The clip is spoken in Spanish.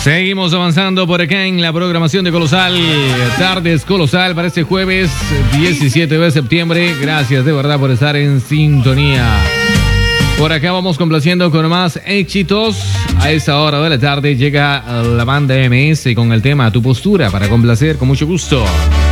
Seguimos avanzando por acá en la programación de Colosal. Tardes Colosal para este jueves 17 de septiembre. Gracias de verdad por estar en sintonía. Por acá vamos complaciendo con más éxitos. A esta hora de la tarde llega la banda MS con el tema Tu Postura para complacer con mucho gusto.